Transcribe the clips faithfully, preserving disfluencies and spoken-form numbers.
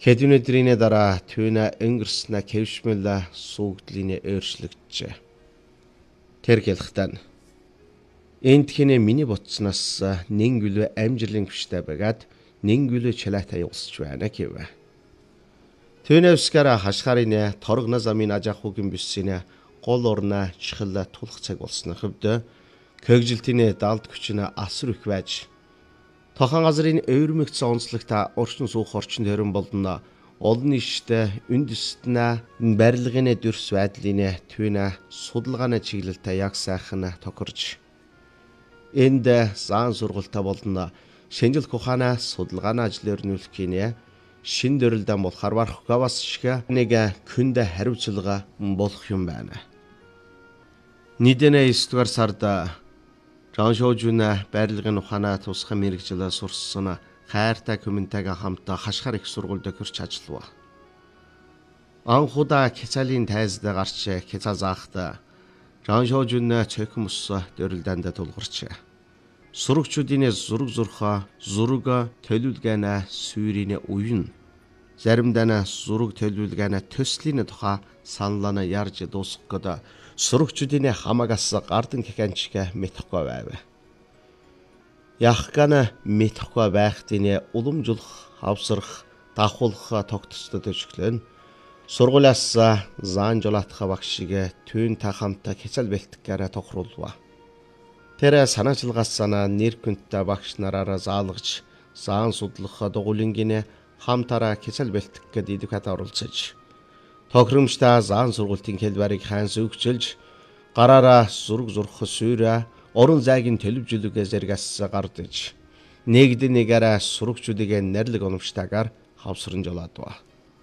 Хэдэн өдрийн дараа түүнэ өнгөрснө кэвшмэл сүгдлийн өөрчлөгдөж. Тэр гэлхтэн. Энд хинэ миний ботсноос нэнгүлэ амжилын хүчтэй байгаад нэнгүлэ чалаатай явуулж байна гэв. Түүнэвскара хашхарын торгно замын ажахугийн бүссинэ гол орна чихэл тулах цаг болсон хөвдө көгжилтийн далд хүчнэ асар их байж тохон газрын өвөрмөгц онцлогта орчин суух орчин төрөн болно олон иштэй үндэстнэ барилгын дүрс байдлын түүнэ судалгааны чиглэлтэй яг сайхан тохирж энд заан сургалтаа болно шинжил ухааны судалгааны ажил өрнүүлэх гинэ шин дөрөлдөн болохоор барахгүй бас шиг нэг күндэ хариуцлага болох юм байна. Нийтнээ эсдүгээр сард Жаншоожуна байрлалын ухаанаа тусгай мэрэгжил сурсан хайртай комментайга хамтаа хашхар их сургуульд хөрч ажиллав. Анхудаа Кицалийн тайзд гарч Кицаа заахта Жаншоожуна цөөхмөс дөрөлдөнд тулгарч. Сурагчдын зураг зурхаа зураг төлөвлөгөөнө сүйрийн уян заримдаа зураг төлөвлөгөөнө төслийн тухай саналаа ярьж дуусгах гээд сурагчдын хамаагаас гардан гиханчга мэдэхгүй байв. Яхгана мэдэхгүй байхдын уламжлах, авсрах, давхуулах тогтцод төжглөн сургуулиас заан жолоотох багшиг түүн та хамтаа хязал бэлтгэхээр тохируулва. Тэр санаачилгаас санаа нэр хүндтэй багш нараараа заалгаж заан судлах дугуулингийн хамтараа хязал бэлтгэх гээд идэвхтэй оролцож тохиромжтой заан сургуулийн хэлбэрийг хаанс өгчилж гараараа зураг зурх сүйрэ орон зайгийн төлөвжлөгөө зэрэгс гардаж нэгд нэгээрээ сурагчдыг нэрлэг оновчтойгоор хавсран жолоодва.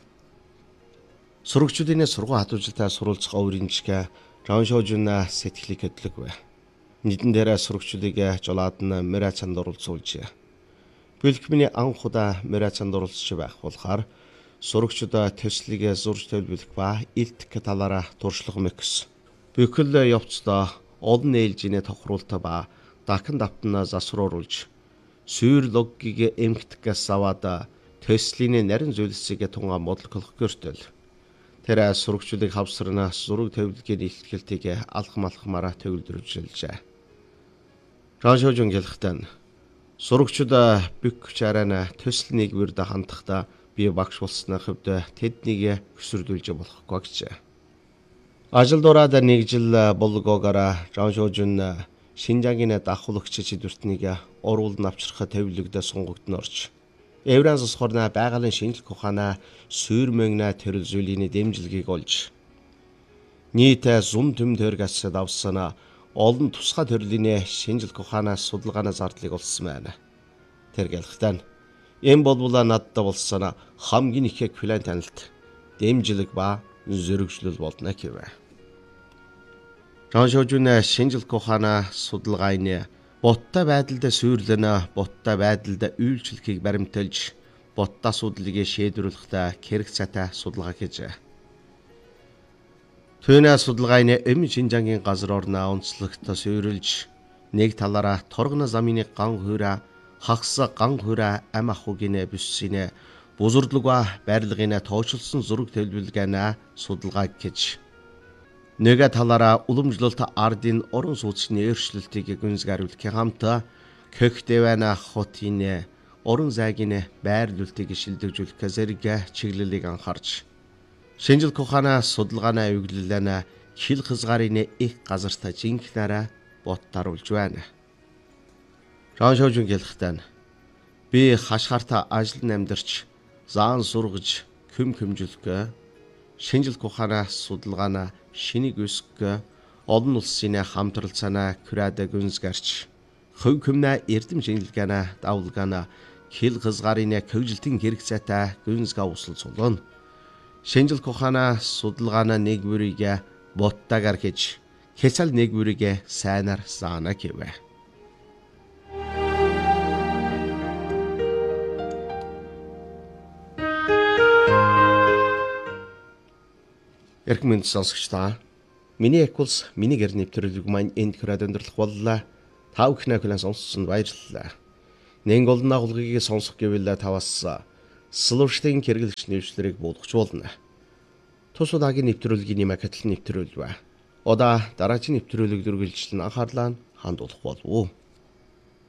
Сурагчдын сургууль хадгалтай суралцах өөрийнчгэ Жаншоожуна сэтгэлийг хөдлөгвэ. Нийтэн дээрээ сурагчдыг жолоодно мэрацанд оролцуулж. Бэлгмний анхудаа мэрацанд оролцож байх болохоор сурагчид төслийг зурж төлөвлөх ба илтгэх талаараа туршлага мэгс. Бүхэл явцдаа олон ээлжийн тохируулалт ба дахин давтна засвруулж сүйр логгийг эмгтгэхээс аваад төслийн нарийн зүйлсийг тунгаан бодлогох гэртэл тэр сурагчдыг хавсарнаас зураг төлөвлөгийн илтгэлтийг алхам алхмаараа төвлөрүүлжээ. Жаншоожун гэлхтэн сурагчид бүх чарана төсөл нэгвэрд хандахдаа би багш болсны хөвдө тэднийг өсвөрлүүлж болохгүй гэж. Ажил дураад нэг жил болгоогоор Жаншоожун Шинжаагийн давхуулагч чидвэртнийг уруулд авчрах төвлөгдө сунгагдн орж. Евранс сохорна байгалийн шинжлэх ухаанаа сүйрмэгнэ төрөл зүйлийн дэмжлэгийг олж. Нийт зун төм төргас давсана олон тусгай төрлийн шинжлэх ухаанаа судалгааны зардлыг олсон байна. Тэр гэлхтэн эм болбула надад болсон хамгийн их клиент танилт дэмжлэг ба зөрөгжлөл болно гэв. Жаншоожуна шинжлэх ухаанаа судалгааны боттой байдалд сүйрлэн боттой байдалд үйлчлэхийг баримталж боттой асуудлыг шийдвэрлэхдээ хэрэг цатай судалгаа хийж. Түүний судалгааны эм Шинжаагийн газар орны онцлогт сүйрлж нэг талаараа торгоно замын ган хуурай хагас ган хуурай ам ахугийн бүссийн бузурдлага байрлалын тооцоолсон зураг төлөвлөгөөнө судалгаа гэж. Нэгэ талаараа уламжлалт ардын орон сууцны өөрчлөлтийг гүнзгийрлэхийн хамт Көхтэвэна хотын орон зайгийн байрлуулалтыг шилжүүлэх зэрэг чиглэлийг анхаарч шинжлэх ухааны судалгааны эвлэлэн хил хязгаарын их газарт жинхнээрээ боттаруулж байна. Жаншоожун гэлхтэн би хашхарта ажил намдэрч заан сургаж хүм хүмжлэх шинжлэх ухааны судалгааны шинийг үсгэх олон улсын хамтралцаана күрээд гүнзгэрч хөв хүмнэ эрдэм шинжилгээна давлгаана хил хязгаарын көгжилтийн хэрэгцээтэй гүнзгээ усал сулгоно. Шинжлэх ухааны судалгааны нэгвэрийг боттагаар хийж хяцал нэгвэрийг сайнаар заана гэв. Эрхэм мэнд сонсогчдаа миний эквулс миний гэр нэвтрүүлэг маань энд хүрээд өндөрлөх боллоо. Та бүхнээ хүлээн сонссон баярлалаа. Нэн голны агуулгыг сонсох гэвэл таваас слушлийн хэрэглэгч нэвшлэрийг буулгачуулна. Тус удаагийн нэвтрүүлгийн нэмэх хэтлэн нэвтрүүлвэ. Удаа дараагийн нэвтрүүлэг дүргэлжлэн анхаарлаа хандуулах болов уу?